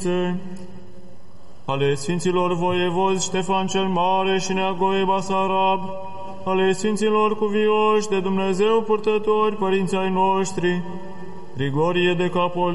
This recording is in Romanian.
ale Sfinților Voievozi Ștefan cel Mare și Neagoe Basarab, ale Sfinților Cuvioși de Dumnezeu Purtători, părinții ai noștri, Grigorie de Capol,